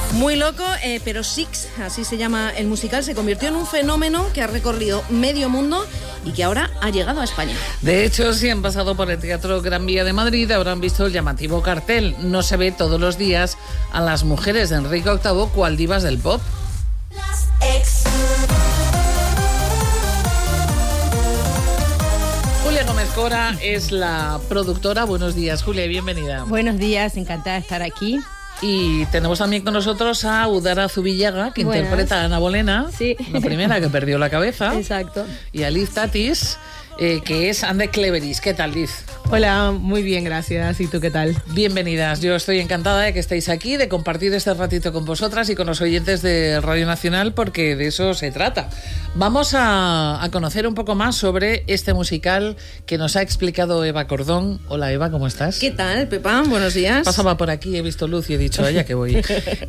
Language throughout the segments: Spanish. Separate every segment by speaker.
Speaker 1: Muy loco, pero Six, así se llama el musical, se convirtió en un fenómeno que ha recorrido medio mundo y que ahora ha llegado a España.
Speaker 2: De hecho, si han pasado por el Teatro Gran Vía de Madrid, habrán visto el llamativo cartel. No se ve todos los días a las mujeres de Enrique VIII cual divas del pop.
Speaker 3: Las ex.
Speaker 2: Julia Gómez Cora es la productora. Buenos días, Julia, bienvenida.
Speaker 4: Buenos días, encantada de estar aquí.
Speaker 2: Y tenemos también con nosotros a Udara Zubillaga, que interpreta a Ana Bolena,
Speaker 5: sí,
Speaker 2: la primera que perdió la cabeza.
Speaker 5: Exacto.
Speaker 2: Y a Liz Tatis, que es Anne de Cleveris. ¿Qué tal, Liz?
Speaker 6: Hola, muy bien, gracias. ¿Y tú qué tal?
Speaker 2: Bienvenidas. Yo estoy encantada de que estéis aquí, de compartir este ratito con vosotras y con los oyentes de Radio Nacional, porque de eso se trata. Vamos a conocer un poco más sobre este musical que nos ha explicado Eva Cordón. Hola, Eva, ¿cómo estás?
Speaker 1: ¿Qué tal, Pepa? Buenos días.
Speaker 2: Pasaba por aquí, he visto luz y he dicho, allá que voy.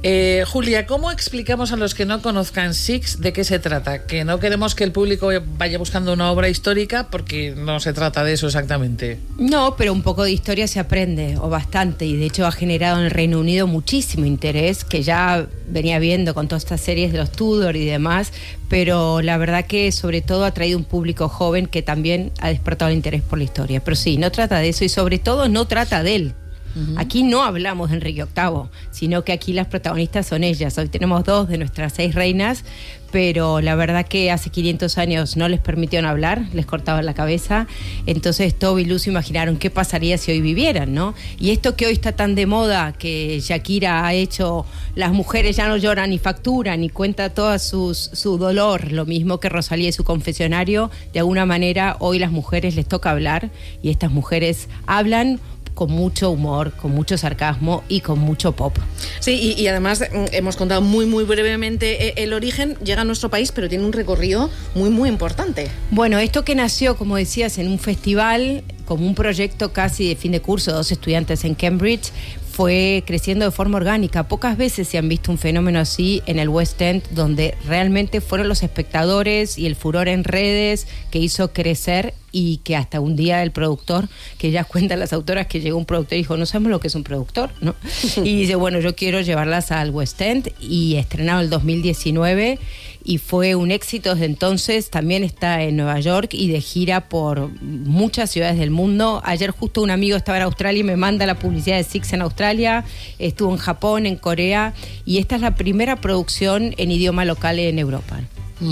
Speaker 2: Julia, ¿cómo explicamos a los que no conozcan Six de qué se trata? Que no queremos que el público vaya buscando una obra histórica, porque no se trata de eso exactamente.
Speaker 4: No, pero un poco de historia se aprende, o bastante, y de hecho ha generado en el Reino Unido muchísimo interés, que ya venía viendo con todas estas series de los Tudor y demás, pero la verdad que sobre todo ha traído un público joven que también ha despertado el interés por la historia. Pero sí, no trata de eso y sobre todo no trata de él. Aquí no hablamos de Enrique VIII, sino que aquí las protagonistas son ellas. Hoy tenemos 2 de nuestras 6 reinas, pero la verdad que hace 500 años no les permitieron hablar, les cortaban la cabeza. Entonces Toby y Lucy imaginaron qué pasaría si hoy vivieran, ¿no? Y esto que hoy está tan de moda, que Shakira ha hecho, las mujeres ya no lloran ni facturan, ni cuenta todo su dolor, lo mismo que Rosalía y su confesionario, de alguna manera hoy las mujeres les toca hablar, y estas mujeres hablan con mucho humor, con mucho sarcasmo y con mucho pop.
Speaker 1: Sí, y además hemos contado muy brevemente el origen. Llega a nuestro país, pero tiene un recorrido muy importante.
Speaker 4: Bueno, esto que nació, como decías, en un festival, como un proyecto casi de fin de curso, 2 estudiantes en Cambridge, fue creciendo de forma orgánica. Pocas veces se han visto un fenómeno así en el West End, donde realmente fueron los espectadores y el furor en redes que hizo crecer, y que hasta un día el productor, que ya cuentan las autoras que llegó un productor y dijo, no sabemos lo que es un productor, ¿no? Y dice, bueno, yo quiero llevarlas al West End, y estrenado el 2019 y fue un éxito desde entonces. También está en Nueva York y de gira por muchas ciudades del mundo. Ayer justo un amigo estaba en Australia y me manda la publicidad de Six en Australia, estuvo en Japón, en Corea, y esta es la primera producción en idioma local en Europa.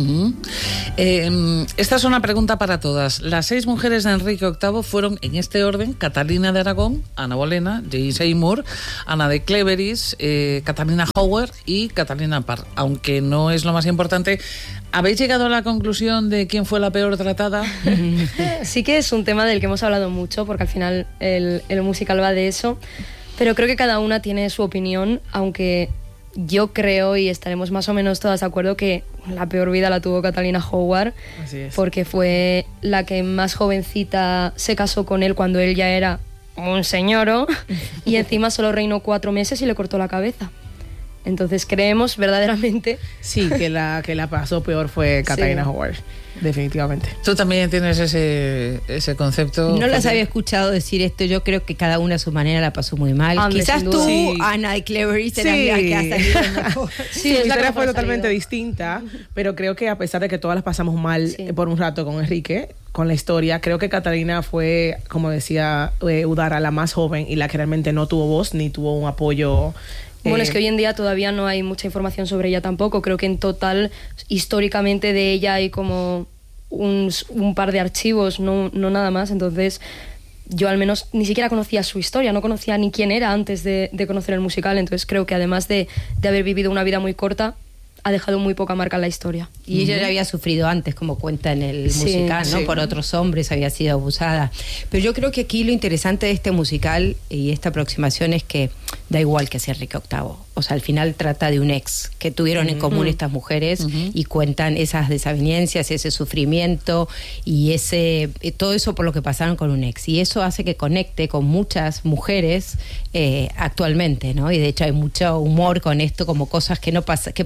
Speaker 2: Esta es una pregunta para todas. Las 6 mujeres de Enrique VIII fueron, en este orden: Catalina de Aragón, Ana Bolena, Jane Seymour, Ana de Cleveris, Catalina Howard y Catalina Parr. Aunque no es lo más importante, ¿habéis llegado a la conclusión de quién fue la peor tratada?
Speaker 5: Sí que es un tema del que hemos hablado mucho, porque al final el musical va de eso, pero creo que cada una tiene su opinión, aunque yo creo, y estaremos más o menos todas de acuerdo, que la peor vida la tuvo Catalina Howard.
Speaker 6: Así es.
Speaker 5: Porque fue la que más jovencita se casó con él cuando él ya era un señoro, y encima solo reinó 4 meses y le cortó la cabeza. Entonces creemos verdaderamente...
Speaker 6: Sí, que la pasó peor fue Catalina Howard, definitivamente.
Speaker 2: Tú también tienes ese concepto.
Speaker 4: No las había escuchado decir esto. Yo creo que cada una a su manera la pasó muy mal.
Speaker 5: Hombre,
Speaker 4: quizás tú,
Speaker 6: sí.
Speaker 4: Ana de Cleveris, eras la que ha salido mejor.
Speaker 6: Sí, la historia fue totalmente distinta, pero creo que a pesar de que todas las pasamos mal por un rato con Enrique, con la historia, creo que Catalina fue, como decía Udara, la más joven y la que realmente no tuvo voz ni tuvo un apoyo.
Speaker 5: Bueno, es que hoy en día todavía no hay mucha información sobre ella tampoco. Creo que en total, históricamente, de ella hay como un par de archivos, no nada más. Entonces, yo al menos ni siquiera conocía su historia, no conocía ni quién era antes de conocer el musical. Entonces creo que además de haber vivido una vida muy corta, ha dejado muy poca marca en la historia.
Speaker 4: Y ella ya había sufrido antes, como cuenta en el musical, ¿no? Por otros hombres, había sido abusada. Pero yo creo que aquí lo interesante de este musical y esta aproximación es que da igual que sea Enrique VIII. O sea, al final trata de un ex que tuvieron en común estas mujeres y cuentan esas desavenencias, ese sufrimiento y todo eso por lo que pasaron con un ex. Y eso hace que conecte con muchas mujeres actualmente, ¿no? Y de hecho hay mucho humor con esto, como cosas que pasaban antes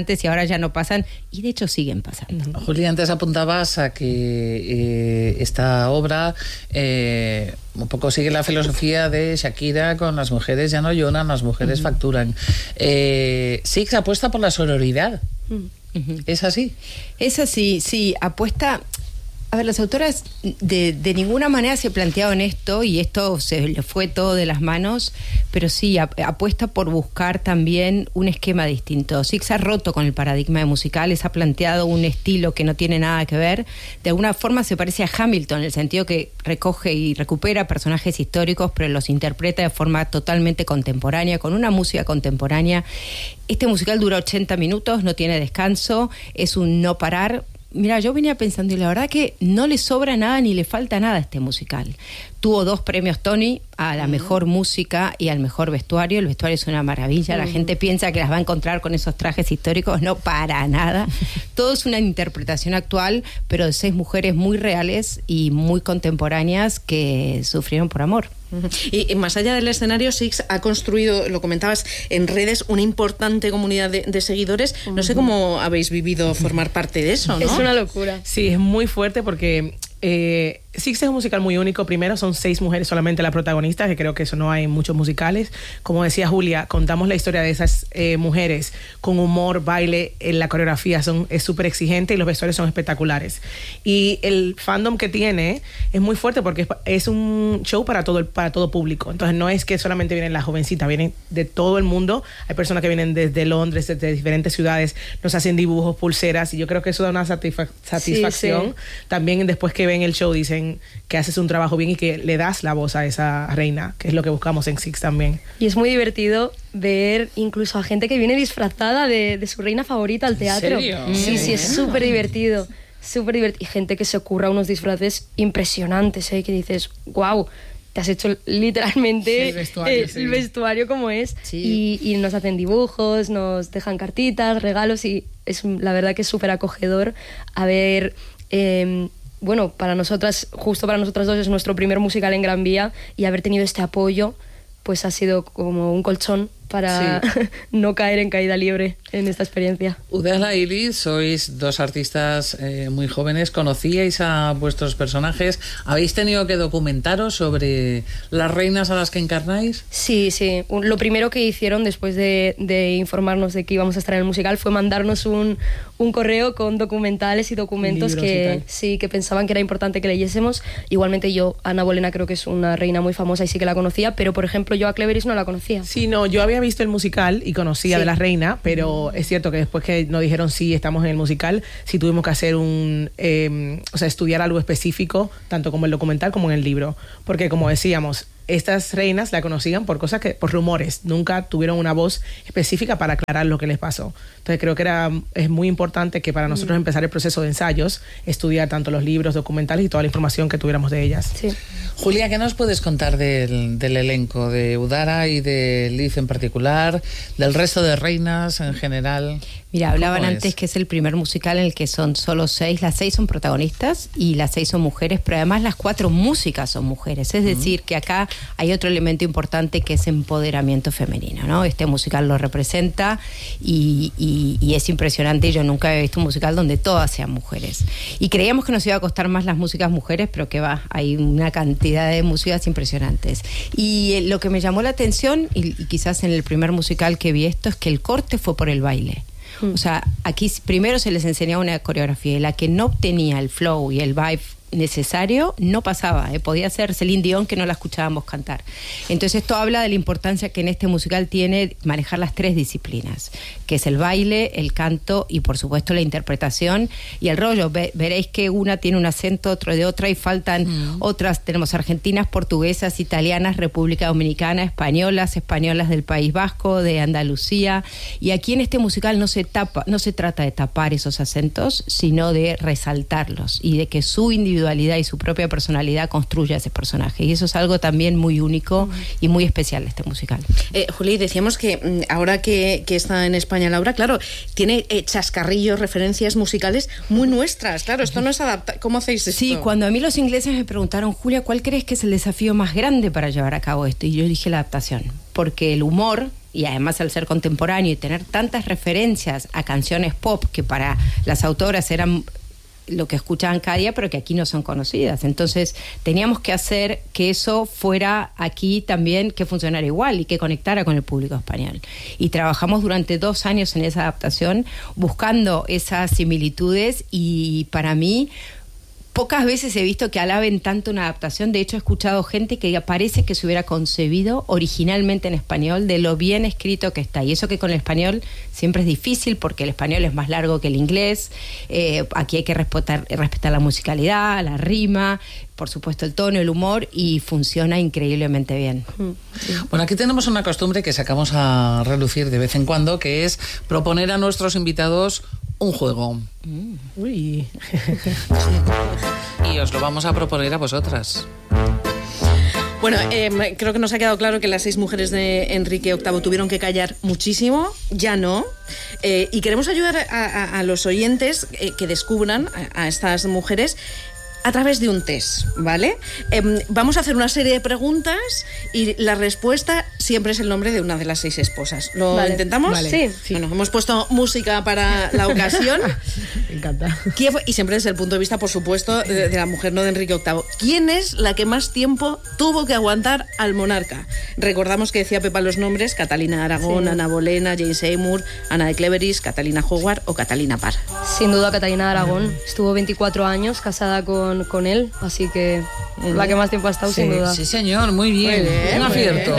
Speaker 4: antes y ahora ya no pasan, y de hecho siguen pasando.
Speaker 2: Julia, antes apuntabas a que esta obra un poco sigue la filosofía de Shakira con las mujeres ya no lloran, las mujeres facturan. Six apuesta por la sororidad. ¿Es así?
Speaker 4: Es así, sí, apuesta... A ver, las autoras de ninguna manera se plantearon esto, y esto se le fue todo de las manos, pero sí, apuesta por buscar también un esquema distinto. Six ha roto con el paradigma de musicales, ha planteado un estilo que no tiene nada que ver. De alguna forma se parece a Hamilton, en el sentido que recoge y recupera personajes históricos, pero los interpreta de forma totalmente contemporánea, con una música contemporánea. Este musical dura 80 minutos, no tiene descanso, es un no parar. Mira, yo venía pensando y la verdad que no le sobra nada ni le falta nada a este musical. Tuvo 2 premios Tony a la mejor música y al mejor vestuario. El vestuario es una maravilla. La gente piensa que las va a encontrar con esos trajes históricos. No, para nada. Todo es una interpretación actual, pero de 6 mujeres muy reales y muy contemporáneas que sufrieron por amor.
Speaker 1: Y más allá del escenario, Six ha construido, lo comentabas, en redes, una importante comunidad de seguidores. No sé cómo habéis vivido formar parte de eso, ¿no?
Speaker 5: Es una locura.
Speaker 6: Sí, es muy fuerte porque Six es un musical muy único. Primero, son 6 mujeres solamente las protagonistas, que creo que eso no hay en muchos musicales. Como decía Julia, contamos la historia de esas mujeres con humor, baile, la coreografía es súper exigente y los vestuarios son espectaculares. Y el fandom que tiene es muy fuerte porque es un show para todo público. Entonces no es que solamente vienen las jovencitas, vienen de todo el mundo. Hay personas que vienen desde Londres, desde diferentes ciudades, nos hacen dibujos, pulseras, y yo creo que eso da una satisfacción.
Speaker 5: Sí.
Speaker 6: También después que ven el show dicen que haces un trabajo bien y que le das la voz a esa reina, que es lo que buscamos en Six también.
Speaker 5: Y es muy divertido ver incluso a gente que viene disfrazada de su reina favorita al teatro.
Speaker 2: ¿En serio?
Speaker 5: Sí, es súper divertido. Súper divertido. Y gente que se ocurra unos disfraces impresionantes, que dices, wow, te has hecho literalmente el vestuario como es.
Speaker 4: Sí.
Speaker 5: Y nos hacen dibujos, nos dejan cartitas, regalos, y la verdad que es súper acogedor a ver... bueno, para nosotras, justo para nosotras dos, es nuestro primer musical en Gran Vía, y haber tenido este apoyo pues ha sido como un colchón para no caer en caída libre en esta experiencia.
Speaker 2: Udala y Liz, sois 2 artistas muy jóvenes, conocíais a vuestros personajes, ¿habéis tenido que documentaros sobre las reinas a las que encarnáis?
Speaker 5: Sí. Lo primero que hicieron después de informarnos de que íbamos a estar en el musical fue mandarnos un correo con documentales y documentos que pensaban que era importante que leyésemos. Igualmente yo, Ana Bolena, creo que es una reina muy famosa y sí que la conocía, pero por ejemplo yo a Cleveris no la conocía.
Speaker 6: Sí, no, yo había visto el musical y conocía de la reina, pero es cierto que después que nos dijeron sí, estamos en el musical, sí tuvimos que hacer estudiar algo específico, tanto como el documental como en el libro, porque como decíamos, estas reinas la conocían por por rumores, nunca tuvieron una voz específica para aclarar lo que les pasó. Entonces creo que es muy importante que para nosotros empezar el proceso de ensayos, estudiar tanto los libros, documentales y toda la información que tuviéramos de ellas.
Speaker 5: Sí.
Speaker 2: Julia, ¿qué nos puedes contar del elenco, de Udara y de Liz en particular, del resto de reinas en general?
Speaker 4: Mira, hablaban antes que es el primer musical en el que son solo 6, las 6 son protagonistas y las 6 son mujeres, pero además las 4 músicas son mujeres, es decir, que acá hay otro elemento importante que es empoderamiento femenino, ¿no? Este musical lo representa y es impresionante. Yo nunca he visto un musical donde todas sean mujeres. Y creíamos que nos iba a costar más las músicas mujeres, pero que va, hay una cantidad de músicas impresionantes. Y lo que me llamó la atención, y quizás en el primer musical que vi esto, es que el corte fue por el baile. O sea, aquí primero se les enseñaba una coreografía y la que no obtenía el flow y el vibe necesario no pasaba, podía ser Celine Dion, que no la escuchábamos cantar. Entonces esto habla de la importancia que en este musical tiene manejar las 3 disciplinas, que es el baile, el canto y por supuesto la interpretación y el rollo. Veréis que una tiene un acento, otro de otra, y faltan otras. Tenemos argentinas, portuguesas, italianas, República Dominicana, españolas del País Vasco, de Andalucía, y aquí en este musical no se trata de tapar esos acentos, sino de resaltarlos y de que su individualidad y su propia personalidad construya ese personaje, y eso es algo también muy único y muy especial de este musical.
Speaker 1: Juli, decíamos que ahora que está en España la obra, claro, tiene chascarrillos, referencias musicales muy nuestras, claro, esto no es adaptar. ¿Cómo hacéis esto?
Speaker 4: Sí, cuando a mí los ingleses me preguntaron, Julia, ¿cuál crees que es el desafío más grande para llevar a cabo esto? Y yo dije la adaptación, porque el humor y además al ser contemporáneo y tener tantas referencias a canciones pop que para las autoras eran lo que escuchaban cada día, pero que aquí no son conocidas. Entonces teníamos que hacer que eso fuera aquí también, que funcionara igual y que conectara con el público español. Y trabajamos durante 2 años en esa adaptación buscando esas similitudes, y para mí pocas veces he visto que alaben tanto una adaptación. De hecho, he escuchado gente que parece que se hubiera concebido originalmente en español, de lo bien escrito que está. Y eso que con el español siempre es difícil, porque el español es más largo que el inglés. Aquí hay que respetar la musicalidad, la rima, por supuesto el tono, el humor, y funciona increíblemente bien.
Speaker 2: Bueno, aquí tenemos una costumbre que sacamos a relucir de vez en cuando, que es proponer a nuestros invitados un juego.
Speaker 6: Uy.
Speaker 2: Y os lo vamos a proponer a vosotras.
Speaker 1: Bueno, creo que nos ha quedado claro que las 6 mujeres de Enrique VIII tuvieron que callar muchísimo, ya no. Y queremos ayudar a los oyentes que descubran a estas mujeres a través de un test, ¿vale? Vamos a hacer una serie de preguntas y la respuesta siempre es el nombre de una de las 6 esposas. ¿Lo intentamos?
Speaker 6: Vale.
Speaker 1: Sí. Bueno, hemos puesto música para la ocasión.
Speaker 6: Me encanta.
Speaker 1: Y siempre desde el punto de vista, por supuesto, de la mujer, no de Enrique VIII. ¿Quién es la que más tiempo tuvo que aguantar al monarca? Recordamos que decía Pepa los nombres: Catalina de Aragón, Ana Bolena, Jane Seymour, Ana de Cleveris, Catalina Howard o Catalina Parr.
Speaker 5: Sin duda Catalina de Aragón. Estuvo 24 años casada con él, así que la que más tiempo ha estado, sin duda.
Speaker 2: Sí, señor, muy bien. Un acierto.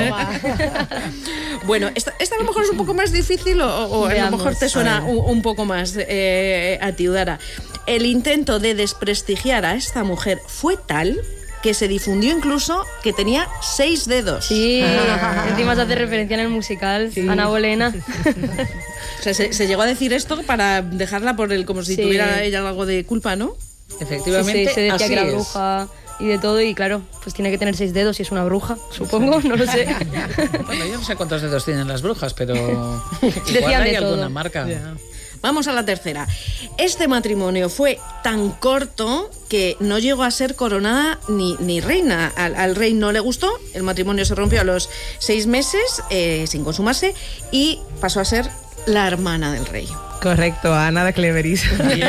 Speaker 1: Bueno, esta a lo mejor es un poco más difícil o a lo mejor te suena un poco más a ti, Udara. El intento de desprestigiar a esta mujer fue tal que se difundió incluso que tenía 6 dedos.
Speaker 5: Sí, encima se hace referencia en el musical, Ana Bolena.
Speaker 1: O sea, se llegó a decir esto para dejarla por como si tuviera ella algo de culpa, ¿no?
Speaker 2: Efectivamente,
Speaker 5: se decía
Speaker 2: así
Speaker 5: que era
Speaker 2: es.
Speaker 5: bruja y de todo, y claro, pues tiene que tener 6 dedos y es una bruja, supongo, no lo sé.
Speaker 2: Bueno, yo no sé cuántos dedos tienen las brujas, pero igual
Speaker 5: Decían
Speaker 2: hay
Speaker 5: de todo.
Speaker 2: alguna marca.
Speaker 6: Yeah.
Speaker 1: Vamos a la tercera. Este matrimonio fue tan corto que no llegó a ser coronada ni reina. Al rey no le gustó, el matrimonio se rompió a los 6 meses, sin consumarse, y pasó a ser la hermana del rey.
Speaker 6: Correcto, Ana de Cleveris.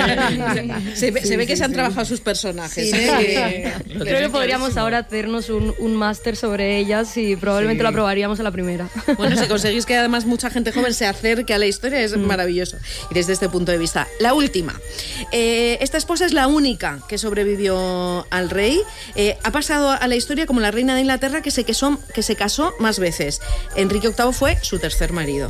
Speaker 1: Se ve que se han trabajado sus personajes.
Speaker 5: Sí,
Speaker 1: ¿eh?
Speaker 5: Creo que podríamos ahora hacernos un máster sobre ellas y probablemente lo aprobaríamos a la primera.
Speaker 1: Bueno, si conseguís que además mucha gente joven se acerque a la historia, es maravilloso. Y desde este punto de vista, la última. Esta esposa es la única que sobrevivió al rey. Ha pasado a la historia como la reina de Inglaterra que se casó más veces. Enrique VIII fue su tercer marido.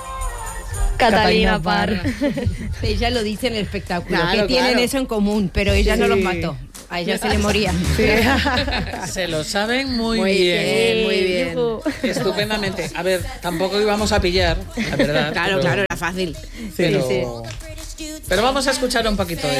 Speaker 5: Catalina Parr.
Speaker 4: Ella lo dice en el espectáculo,
Speaker 1: Claro,
Speaker 4: que tienen
Speaker 1: claro.
Speaker 4: eso en común, pero ella no los mató. A ella se le moría.
Speaker 2: Se lo saben muy
Speaker 1: Muy
Speaker 2: bien.
Speaker 1: muy bien.
Speaker 5: Yujú.
Speaker 2: Estupendamente. A ver, tampoco íbamos a pillar, la verdad.
Speaker 1: Claro,
Speaker 2: pero-
Speaker 1: claro, era fácil.
Speaker 2: Pero vamos a escuchar un poquito de